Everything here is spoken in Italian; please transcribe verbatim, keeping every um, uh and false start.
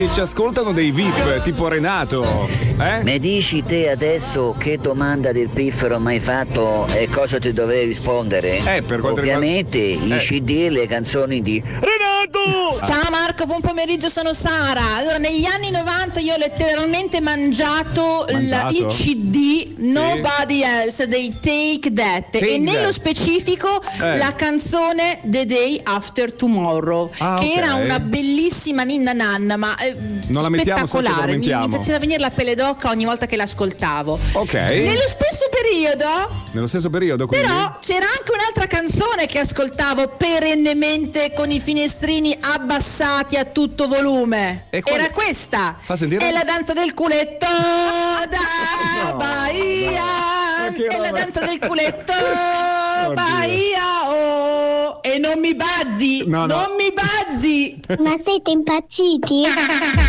ci ascoltano dei V I P, tipo Renato. Eh? Mi dici te adesso che domanda del piffero mi hai fatto e cosa ti dovrei rispondere? Eh, per quanto Ovviamente riguarda... i eh. C D e le canzoni di Renato! Ciao Marco, buon pomeriggio, sono Sara. Allora, negli anni novanta io ho letteralmente mangiato, Mangiato? il I C D Sì. Nobody Else dei Take That Take e nello That. specifico Eh. la canzone The Day After Tomorrow, Ah, che ok. era una bellissima ninna nanna, ma eh, Non la mettiamo, se non ci spettacolare. Mi, mi addormentiamo. faceva venire la pelle d'oca ogni volta che l'ascoltavo. Ok. Nello stesso periodo Nello stesso periodo, quindi? però c'era anche un'altra canzone che ascoltavo perennemente con i finestrini abbassati a tutto volume. E qual- Era questa. Fa sentire? È la danza del culetto da No, Bahia. ma che È la roba- danza del culetto Oddio. Bahia. Oh. E non mi bazzi. No, no. Non mi bazzi. Ma siete impazziti?